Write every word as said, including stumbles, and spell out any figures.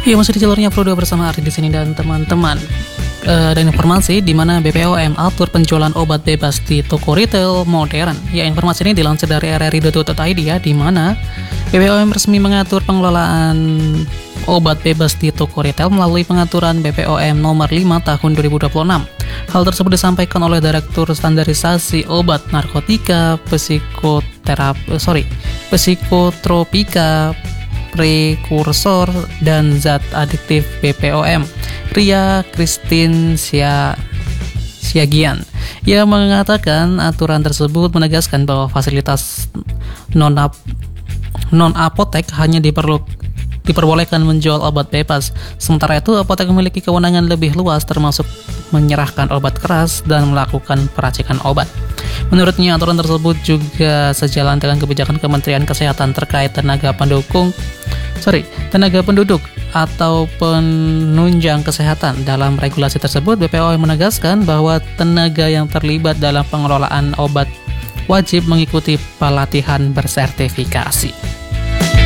Ya, masih di jalurnya Frodo bersama Ardi di sini dan teman-teman. Uh, dan informasi di mana B P O M atur penjualan obat bebas di toko retail modern. Ya, informasi ini dilansir dari r r i dot co dot i d ya, di mana B P O M resmi mengatur pengelolaan obat bebas di toko retail melalui pengaturan B P O M nomor lima tahun dua ribu dua puluh enam. Hal tersebut disampaikan oleh Direktur Standarisasi Obat Narkotika, Psikoterapi, sorry, Psikotropika, Prekursor dan Zat Adiktif B P O M, Ria Christine Sia Siagian. Ia mengatakan aturan tersebut menegaskan bahwa fasilitas non non apotek hanya diperlu diperbolehkan menjual obat bebas. Sementara itu, apotek memiliki kewenangan lebih luas, termasuk menyerahkan obat keras dan melakukan peracikan obat. Menurutnya, aturan tersebut juga sejalan dengan kebijakan Kementerian Kesehatan terkait tenaga pendukung, sorry, tenaga penduduk atau penunjang kesehatan. Dalam regulasi tersebut, B P O M menegaskan bahwa tenaga yang terlibat dalam pengelolaan obat wajib mengikuti pelatihan bersertifikasi.